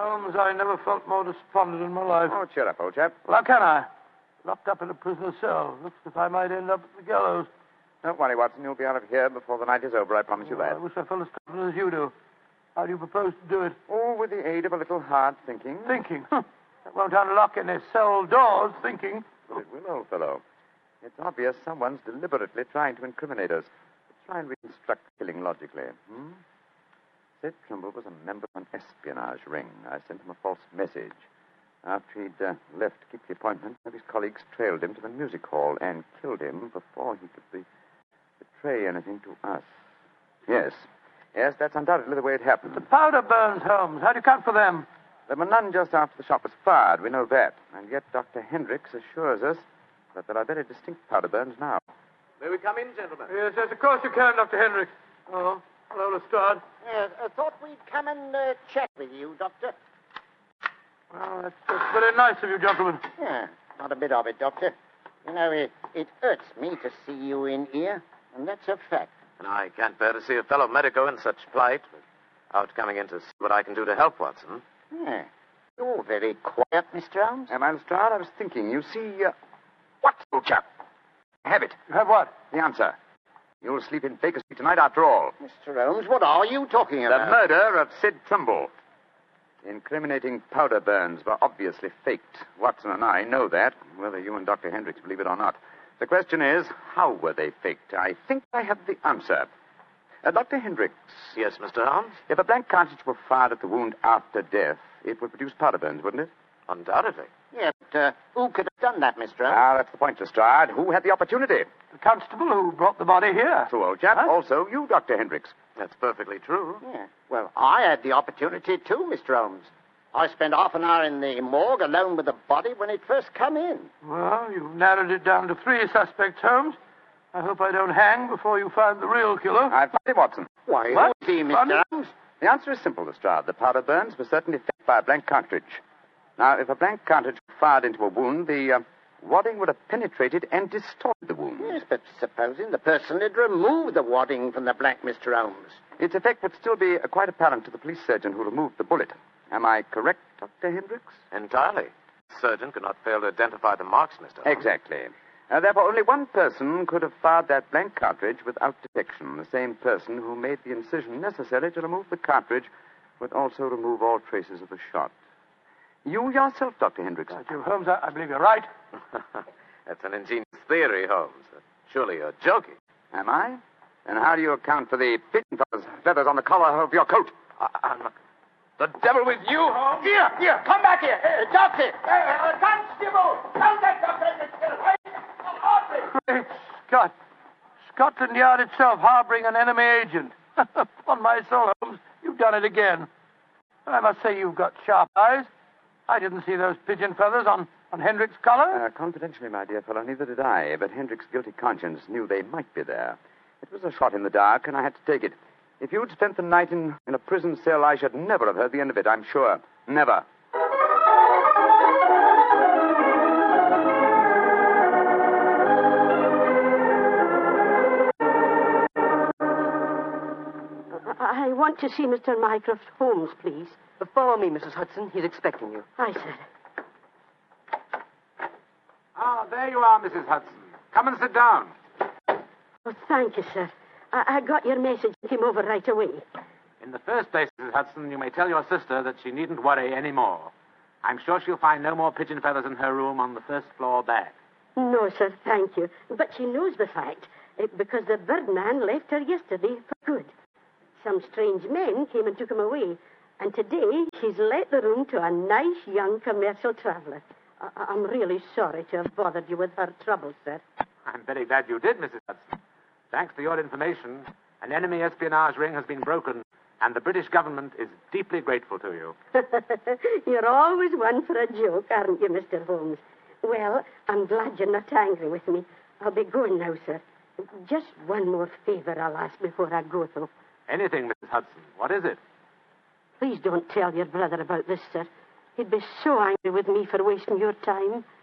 Holmes, I never felt more despondent in my life. Oh, cheer up, old chap. Well, how can I? Locked up in a prisoner's cell. Looks as if I might end up at the gallows. Don't worry, Watson. You'll be out of here before the night is over, I promise you that. I wish I felt as confident as you do. How do you propose to do it? Oh, with the aid of a little hard thinking. Thinking? That won't unlock any cell doors, thinking. But it will, old fellow. It's obvious someone's deliberately trying to incriminate us. Let's try and reconstruct the killing logically. Sid Trimble was a member of an espionage ring. I sent him a false message. After he'd left to keep the appointment, one of his colleagues trailed him to the music hall and killed him before he could betray anything to us. Yes, that's undoubtedly the way it happened. The powder burns, Holmes. How do you account for them? There were none just after the shot was fired. We know that. And yet Dr. Hendricks assures us that there are very distinct powder burns now. May we come in, gentlemen? Yes, of course you can, Dr. Hendricks. Oh, hello, Lestrade. Yes, I thought we'd come and chat with you, Doctor. Well, that's very nice of you, gentlemen. Yeah, not a bit of it, Doctor. You know, it hurts me to see you in here, and that's a fact. And I can't bear to see a fellow medico in such plight. Without coming in to see what I can do to help, Watson. Yeah. You're very quiet, Mr. Holmes. Am I, Lestrade? I was thinking. You see, what, old chap? Have it. You have what? The answer. You'll sleep in Baker Street tonight after all. Mr. Holmes, what are you talking about? The murder of Sid Trimble. The incriminating powder burns were obviously faked. Watson and I know that, whether you and Dr. Hendricks believe it or not. The question is, how were they faked? I think I have the answer. Dr. Hendricks. Yes, Mr. Holmes? If a blank cartridge were fired at the wound after death, it would produce powder burns, wouldn't it? Undoubtedly. Yeah, but who could have done that, Mr. Holmes? Ah, that's the point, Lestrade. Who had the opportunity? The constable who brought the body here. True, old chap. Huh? Also, you, Dr. Hendricks. That's perfectly true. Yeah. Well, I had the opportunity too, Mr. Holmes. I spent half an hour in the morgue alone with the body when it first come in. Well, you've narrowed it down to 3 suspects, Holmes. I hope I don't hang before you find the real killer. I've found him, Watson. Why, What? who's he, Mr. Pardon? Holmes? The answer is simple, Lestrade. The powder burns were certainly faked by a blank cartridge. Now, if a blank cartridge were fired into a wound, the wadding would have penetrated and distorted the wound. Yes, but supposing the person had removed the wadding from the blank, Mr. Holmes. Its effect would still be quite apparent to the police surgeon who removed the bullet. Am I correct, Dr. Hendricks? Entirely. The surgeon could not fail to identify the marks, Mr. Holmes. Exactly. Therefore, only one person could have fired that blank cartridge without detection. The same person who made the incision necessary to remove the cartridge would also remove all traces of the shot. You yourself, Dr. Hendricks. You, Holmes, I believe you're right. That's an ingenious theory, Holmes. Surely you're joking. Am I? Then how do you account for the pigeon feathers on the collar of your coat? I'm not... The devil with you, Holmes? Here, come back here. Doctor, constable, don't let Dr. Hendricks get away. Great Scott. Scotland Yard itself harboring an enemy agent. Upon my soul, Holmes, you've done it again. I must say you've got sharp eyes. I didn't see those pigeon feathers on Hendricks' collar. Confidentially, my dear fellow, neither did I. But Hendricks' guilty conscience knew they might be there. It was a shot in the dark, and I had to take it. If you'd spent the night in a prison cell, I should never have heard the end of it, I'm sure. Never. I want to see Mr. Mycroft Holmes, please. Follow me, Mrs. Hudson. He's expecting you. Aye, sir. Ah, there you are, Mrs. Hudson. Come and sit down. Oh, thank you, sir. I got your message and came over right away. In the first place, Mrs. Hudson, you may tell your sister that she needn't worry any more. I'm sure she'll find no more pigeon feathers in her room on the first floor back. No, sir, thank you. But she knows the fact, because the birdman left her yesterday for good. Some strange men came and took him away, and today he's let the room to a nice young commercial traveller. I'm really sorry to have bothered you with her troubles, sir. I'm very glad you did, Mrs. Hudson. Thanks to your information, an enemy espionage ring has been broken, and the British government is deeply grateful to you. You're always one for a joke, aren't you, Mr. Holmes? Well, I'm glad you're not angry with me. I'll be going now, sir. Just one more favor I'll ask before I go, though. Anything, Mrs. Hudson. What is it? Please don't tell your brother about this, sir. He'd be so angry with me for wasting your time.